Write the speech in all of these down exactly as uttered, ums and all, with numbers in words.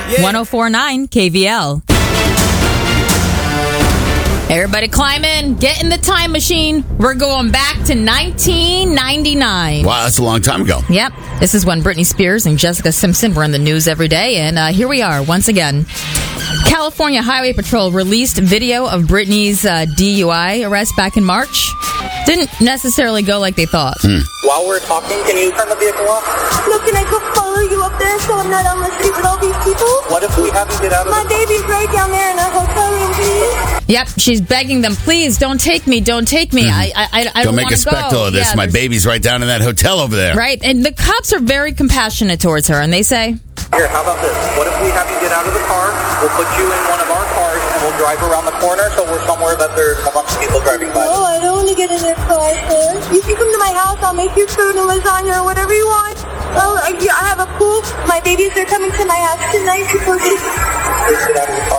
Yeah. one oh four point nine K V L. Everybody climb in, get in the time machine. We're going back to nineteen ninety-nine. Wow, that's a long time ago. Yep. This is when Britney Spears and Jessica Simpson were in the news every day. And uh, here we are once again. California Highway Patrol released video of Britney's uh, D U I arrest back in March. Didn't necessarily go like they thought. Hmm. While we're talking, can you turn the vehicle off? No, can I go follow you up there so I'm not on the street with all these people? What if we have you get out of My the... baby's right down there in a hotel room, please. Yep, she's begging them, please don't take me, don't take me. Mm-hmm. I, I, I, I don't, don't make a wanna spectacle go. of this. Yeah, My baby's right down in that hotel over there. Right, and the cops are very compassionate towards her, and they say, Here, how about this? What if we have you get out of the car? We'll put you in one of our cars and we'll drive around the corner so we're somewhere that there's a bunch of people driving by. Oh, I don't want to get in their car, sir. You can come to my house. I'll make you food and lasagna or whatever you want. Oh, I I have a pool. My babies are coming to my house tonight. Please get out of the car.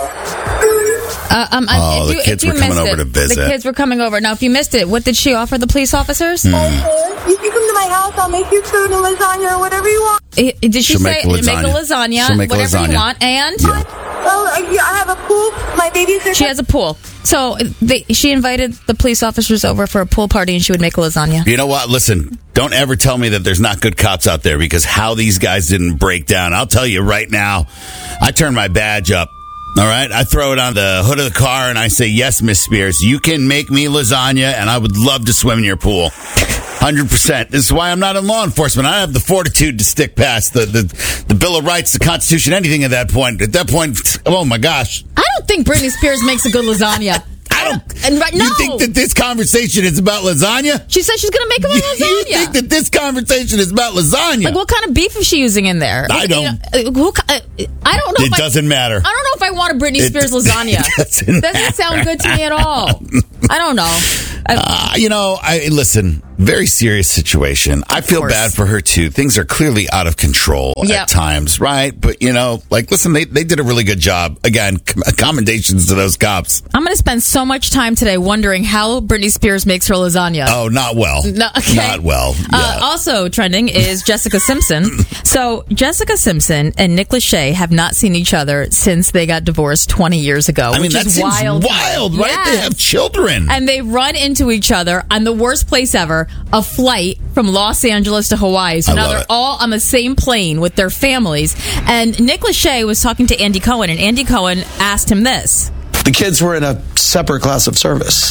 Uh, um, Oh, if the you, kids if you were coming missed over it, to visit. The kids were coming over. Now, if you missed it, what did she offer the police officers? Mm. You can come to my house. I'll make you food and lasagna or whatever you want. Eh, Did she She'll say make lasagna. make a lasagna, She'll make a whatever lasagna. you want, and Yeah. Oh, I I have a pool. My babies are... she has a pool. So they, she invited the police officers over for a pool party, and she would make a lasagna. You know what? Listen, don't ever tell me that there's not good cops out there, because how these guys didn't break down. I'll tell you right now, I turn my badge up. All right, I throw it on the hood of the car and I say, yes, Miss Spears, you can make me lasagna and I would love to swim in your pool. one hundred percent. This is why I'm not in law enforcement. I have the fortitude to stick past the, the, the Bill of Rights, the Constitution, anything at that point. At that point, oh my gosh. I don't think Britney Spears makes a good lasagna. I don't. And right, no. You think that this conversation is about lasagna? She says she's going to make him a lasagna. You think that this conversation is about lasagna? Like, what kind of beef is she using in there? I don't. You know, who, uh, I don't know. It if doesn't I, matter. I don't know if I want a Britney It- Spears lasagna. it doesn't doesn't sound good to me at all. I don't know. I, Uh, you know, I listen, very serious situation. I feel course. bad for her, too. Things are clearly out of control Yep. at times, right? But, you know, like, listen, they, they did a really good job. Again, com- commendations to those cops. I'm going to spend so much time today wondering how Britney Spears makes her lasagna. Oh, not well. No, okay. Not well. Uh, Yeah. also trending is Jessica Simpson. So Jessica Simpson and Nick Lachey have not seen each other since they got divorced twenty years ago. I mean, which that is seems wild, wild, right? Yes. They have children. And they run into each other on the worst place ever, a flight from Los Angeles to Hawaii. So I now love they're it. all on the same plane with their families. And Nick Lachey was talking to Andy Cohen, and Andy Cohen asked him this. The kids were in a separate class of service.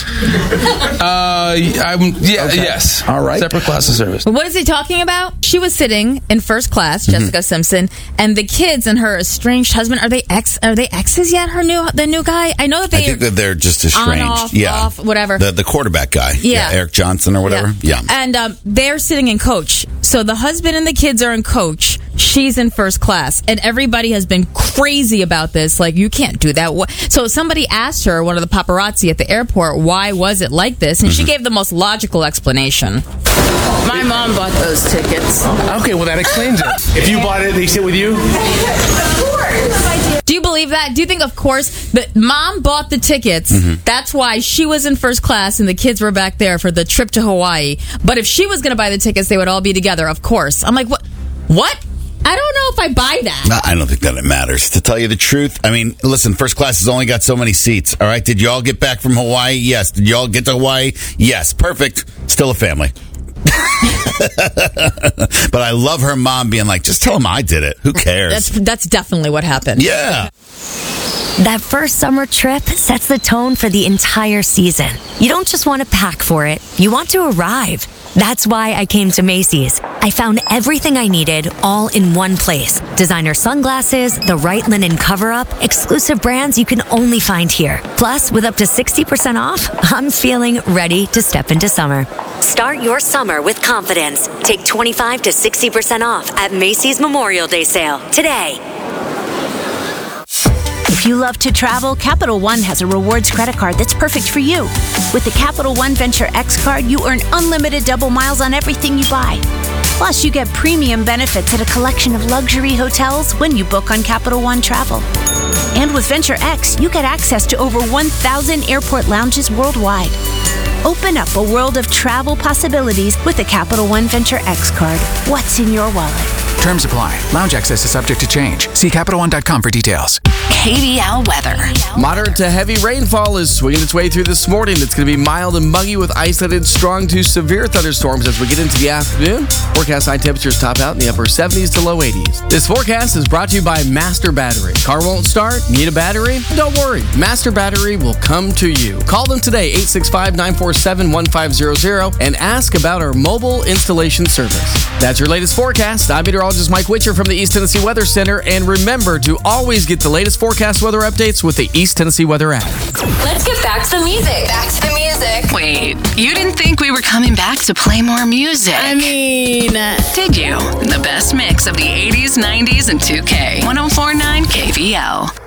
Uh, I'm, yeah, Okay. yes. All right. Separate class of service. What is he talking about? She was sitting in first class, Mm-hmm. Jessica Simpson, and the kids and her estranged husband, are they ex are they exes yet, her new the new guy? I know that I they think that they're just estranged. on, off, yeah. off, whatever. The, the quarterback guy. Yeah. Eric Johnson or whatever. Yeah. And um, they're sitting in coach. So the husband and the kids are in coach. She's in first class. And everybody has been crazy about this. Like, you can't do that. Wha- So somebody asked her, one of the paparazzi at the airport, why was it like this? And she Mm-hmm. gave the most logical explanation. My mom bought those tickets. Okay, well, that explains it. If you bought it, they sit with you? Do you believe that? Do you think, of course, that mom bought the tickets? Mm-hmm. That's why she was in first class and the kids were back there for the trip to Hawaii. But if she was going to buy the tickets, they would all be together, of course. I'm like, what? What? I don't know if I buy that. No, I don't think that it matters. To tell you the truth, I mean, listen, first class has only got so many seats. All right. Did you all get back from Hawaii? Yes. Did you all get to Hawaii? Yes. Perfect. Still a family. But I love her mom being like, just tell him I did it. Who cares? That's that's definitely what happened. yeah. That first summer trip sets the tone for the entire season. You don't just want to pack for it, you want to arrive. That's why I came to Macy's. I found everything I needed all in one place. Designer sunglasses, the right linen cover-up, exclusive brands you can only find here. Plus, with up to sixty percent off, I'm feeling ready to step into summer. Start your summer with confidence. Take twenty-five to sixty percent off at Macy's Memorial Day sale today. If you love to travel, Capital One has a rewards credit card that's perfect for you. With the Capital One Venture X card, you earn unlimited double miles on everything you buy. Plus, you get premium benefits at a collection of luxury hotels when you book on Capital One Travel. And with Venture X, you get access to over one thousand airport lounges worldwide. Open up a world of travel possibilities with the Capital One Venture X card. What's in your wallet? Terms apply. Lounge access is subject to change. See Capital One dot com for details. K V L weather. Moderate to heavy rainfall is swinging its way through this morning. It's going to be mild and muggy with isolated strong to severe thunderstorms as we get into the afternoon. Forecast high temperatures top out in the upper seventies to low eighties. This forecast is brought to you by Master Battery. Car won't start? Need a battery? Don't worry. Master Battery will come to you. Call them today, eight six five, nine four seven, one five zero zero, and ask about our mobile installation service. That's your latest forecast. I'm meteorologist Mike Witcher from the East Tennessee Weather Center. And remember to always get the latest forecast weather updates with the East Tennessee Weather app. Let's get back to the music. Back to the music. Wait, you didn't think we were coming back to play more music? I mean, did you? The best mix of the eighties, nineties, and two K. one oh four point nine K V L.